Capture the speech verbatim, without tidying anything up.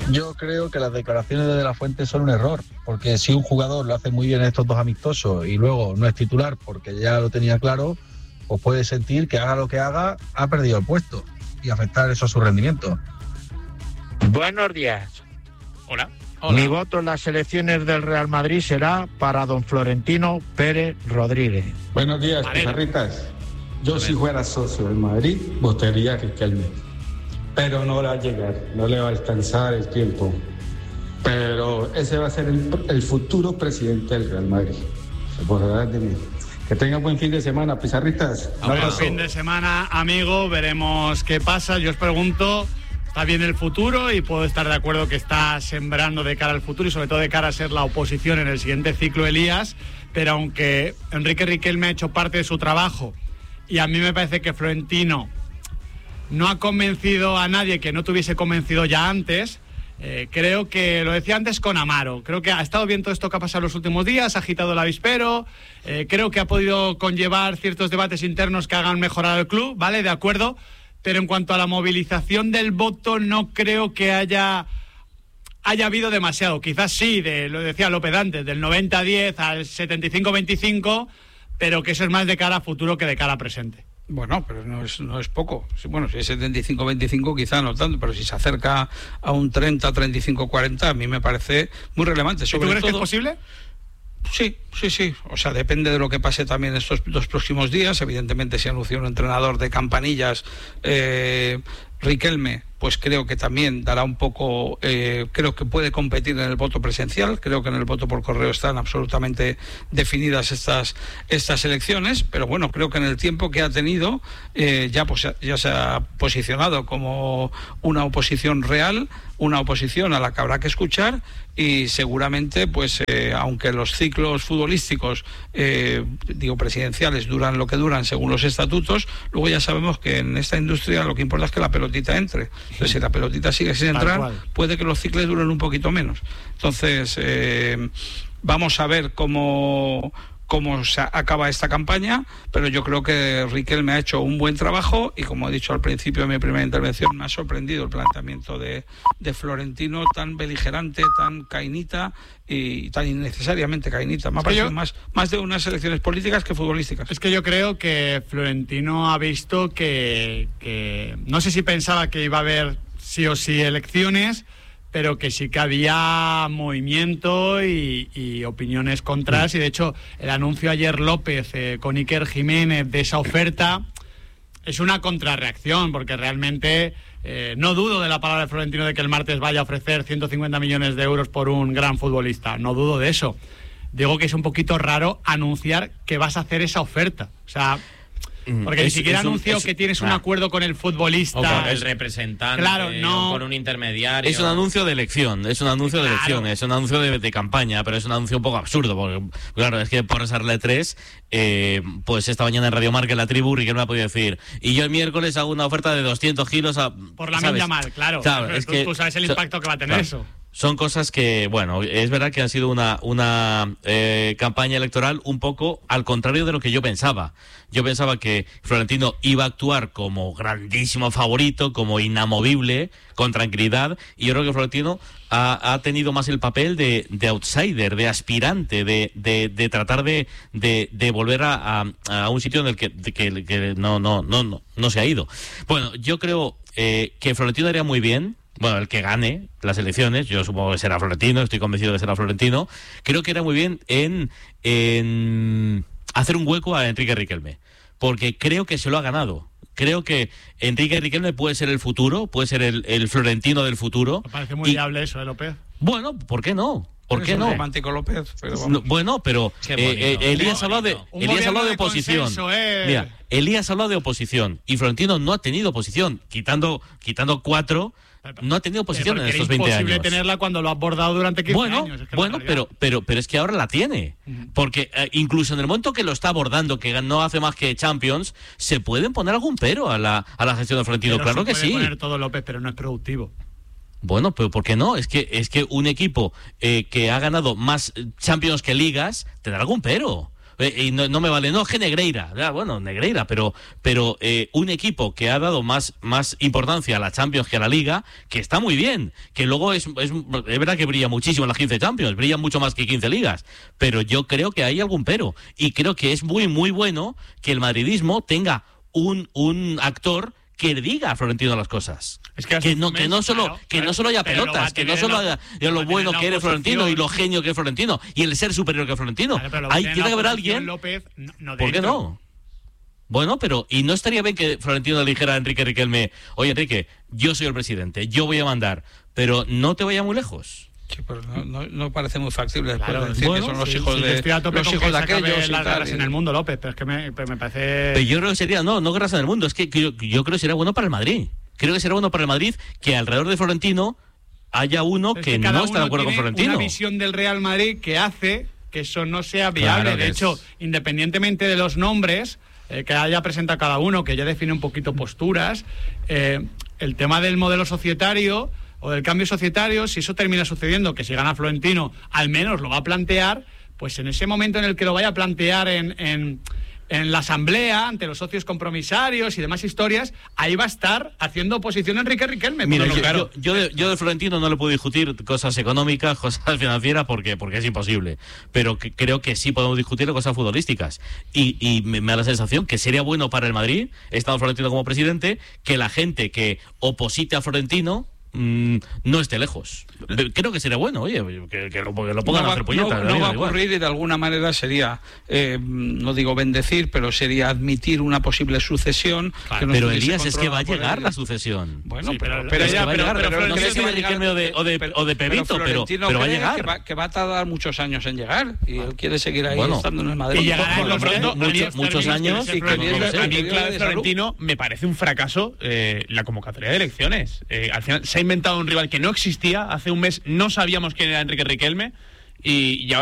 Yo creo que las declaraciones de De La Fuente son un error, porque si un jugador lo hace muy bien en estos dos amistosos y luego no es titular porque ya lo tenía claro, pues puede sentir que haga lo que haga, ha perdido el puesto y afectar eso a su rendimiento. Buenos días. Hola. Hola. Mi voto en las elecciones del Real Madrid será para don Florentino Pérez Rodríguez. Buenos días, pizarritas. Yo si fuera socio del Madrid, votaría a Riquelme. Pero no va a llegar, no le va a alcanzar el tiempo. Pero ese va a ser el, el futuro presidente del Real Madrid. Se podrá de mí. Que tengan buen fin de semana, pizarritas. Buen fin de semana, amigo. Veremos qué pasa. Yo os pregunto, ¿está bien el futuro? Y puedo estar de acuerdo que está sembrando de cara al futuro y sobre todo de cara a ser la oposición en el siguiente ciclo, Elías. Pero aunque Enrique Riquelme ha hecho parte de su trabajo y a mí me parece que Florentino no ha convencido a nadie que no tuviese convencido ya antes, eh, creo que, lo decía antes con Amaro, creo que ha estado bien todo esto que ha pasado los últimos días, ha agitado el avispero, eh, creo que ha podido conllevar ciertos debates internos que hagan mejorar al club, ¿vale? De acuerdo, pero en cuanto a la movilización del voto no creo que haya, haya habido demasiado, quizás sí, de, lo decía López antes, del noventa a diez al setenta y cinco veinticinco, pero que eso es más de cara a futuro que de cara a presente. Bueno, pero no es, no es poco. Bueno, si es setenta y cinco veinticinco quizá no tanto, pero si se acerca a un treinta, treinta y cinco cuarenta, a mí me parece muy relevante. ¿Tú crees que es posible? Sí, sí, sí. O sea, depende de lo que pase también estos dos próximos días. Evidentemente, si anuncia un entrenador de campanillas, eh, Riquelme, pues creo que también dará un poco, eh, creo que puede competir en el voto presencial, creo que en el voto por correo están absolutamente definidas estas estas elecciones, pero bueno, creo que en el tiempo que ha tenido eh, ya, pues, ya se ha posicionado como una oposición real, una oposición a la que habrá que escuchar y seguramente, pues eh, aunque los ciclos futbolísticos, eh, digo presidenciales, duran lo que duran según los estatutos, luego ya sabemos que en esta industria lo que importa es que la pelotita entre. Entonces, si la pelotita sigue sin entrar, puede que los ciclos duren un poquito menos. Entonces, eh, vamos a ver cómo, cómo se acaba esta campaña, pero yo creo que Riquelme ha hecho un buen trabajo y, como he dicho al principio de mi primera intervención, me ha sorprendido el planteamiento de, de Florentino, tan beligerante, tan cainita y tan innecesariamente cainita. Me ha parecido yo, más, más de unas elecciones políticas que futbolísticas. Es que yo creo que Florentino ha visto que, que no sé si pensaba que iba a haber sí o sí elecciones, pero que sí que había movimiento y, y opiniones contras, y de hecho el anuncio ayer López eh, con Iker Jiménez de esa oferta es una contrarreacción, porque realmente eh, no dudo de la palabra de Florentino de que el martes vaya a ofrecer ciento cincuenta millones de euros por un gran futbolista, no dudo de eso. Digo que es un poquito raro anunciar que vas a hacer esa oferta, o sea, porque es, ni siquiera anunció un, que tienes claro. un acuerdo con el futbolista o con el representante, claro, no, o con un intermediario. Es un anuncio de elección, es un anuncio claro. de elección, es un anuncio de, de campaña, pero es un anuncio un poco absurdo, porque claro, es que por resarle tres, eh, pues esta mañana en Radio Marca en la tribu, Riquelme ha podido decir, y yo el miércoles hago una oferta de doscientos kilos a... Por la Lamine Yamal, claro, claro es tú, que, tú sabes el impacto so, que va a tener claro. eso. Son cosas que, bueno, es verdad que ha sido una, una eh, campaña electoral un poco al contrario de lo que yo pensaba. Yo pensaba que Florentino iba a actuar como grandísimo favorito, como inamovible, con tranquilidad, y yo creo que Florentino ha, ha tenido más el papel de, de outsider, de aspirante, de, de, de tratar de, de, de volver a, a, a un sitio en el que, de que, que no, no, no, no, no se ha ido. Bueno, yo creo eh, que Florentino haría muy bien. Bueno, el que gane las elecciones, yo supongo que será Florentino, estoy convencido de que será Florentino, creo que era muy bien en, en hacer un hueco a Enrique Riquelme, porque creo que se lo ha ganado. Creo que Enrique Riquelme puede ser el futuro, puede ser el, el Florentino del futuro. Me parece muy y, viable eso, ¿eh, López? Bueno, ¿por qué no? ¿Por qué no? Romántico López, pero vamos. No, bueno, pero eh, eh, Elías ha hablado de Elías hablado de oposición. Consenso, eh. Mira, Elías ha hablado de oposición y Florentino no ha tenido oposición, quitando quitando cuatro. No ha tenido oposición en estos veinte años. Es imposible tenerla cuando lo ha abordado durante quince bueno, años. Es que bueno, pero, pero, pero es que ahora la tiene. Uh-huh. Porque eh, incluso en el momento que lo está abordando, que no hace más que Champions, se pueden poner algún pero a la, a la gestión de Florentino. Pero claro que sí. Se puede poner todo López, pero no es productivo. Bueno, pero ¿por qué no? Es que, es que un equipo eh, que ha ganado más Champions que ligas, te da algún pero. eh, y no, no me vale, no, es que Negreira, ya, bueno, Negreira, pero, pero eh, un equipo que ha dado más, más importancia a la Champions que a la Liga, que está muy bien, que luego es, es, es verdad que brilla muchísimo en las quince Champions, brilla mucho más que quince ligas, pero yo creo que hay algún pero, y creo que es muy, muy bueno que el madridismo tenga un, un actor que diga a Florentino las cosas. Es que, que no que no solo claro, que pero, no solo haya pelotas, que no solo haya lo, lo bueno que eres Florentino y lo genio que es Florentino y el ser superior que es Florentino. Claro, Hay tiene que haber alguien. López, no, no ¿Por qué no? Bueno, pero ¿y no estaría bien que Florentino le dijera a Enrique Riquelme, oye Enrique, yo soy el presidente, yo voy a mandar, pero no te vaya muy lejos? Sí, pero no, no, no parece muy factible después claro, de decir bueno, que son los sí, hijos sí, de estoy a tope los con hijos que de se acabe aquellos y las tal, guerras y- en el mundo, López, pero es que me, me parece... Pero yo creo que sería, no, no guerras en el mundo, es que, que yo, yo creo que sería bueno para el Madrid. Creo que será bueno para el Madrid que alrededor de Florentino haya uno Es que, cada no está de uno acuerdo con tiene Florentino. una visión del Real Madrid que hace que eso no sea viable. Claro que de hecho, es. independientemente de los nombres eh, que haya presentado cada uno, que ya define un poquito posturas, eh, el tema del modelo societario o del cambio societario, si eso termina sucediendo, que si gana Florentino al menos lo va a plantear, pues en ese momento en el que lo vaya a plantear en... en en la asamblea, ante los socios compromisarios y demás historias, ahí va a estar haciendo oposición Enrique Riquelme. Mira, Bueno, yo, claro. yo, yo de, yo de Florentino no le puedo discutir cosas económicas, cosas financieras, porque, porque es imposible. Pero que, creo que sí podemos discutir cosas futbolísticas. Y, y me, me da la sensación que sería bueno para el Madrid, estando Florentino como presidente, que la gente que oposite a Florentino mm, no esté lejos. Creo que sería bueno, oye, que, que lo, que lo pongan no a va, hacer puñetas. no- me no da va a igual. ocurrir y de alguna manera sería, eh, no digo bendecir, pero sería admitir una posible sucesión. que no Pero estuviese Elías, es que va a controlada por llegar él. la sucesión. Bueno, Sí, pero, pero- pero Es que ya, va a pero- llegar, pero pero no sé Florentino si de va a Riquelme o de, o de, o de Pepito, pero, Florentino pero va a cree llegar. Que va, que va a tardar muchos años en llegar y él quiere seguir ahí Bueno, estando en el Madrid. y llegará Por en lo los pronto, pronto, muchos- a mí muchos estar años bien, y que que no viene- lo sé. A mí, que en clave de de salud. Florentino, me parece un fracaso eh, la convocatoria de elecciones. Eh, al final se ha inventado un rival que no existía. Hace un mes no sabíamos quién era Enrique Riquelme y, y ahora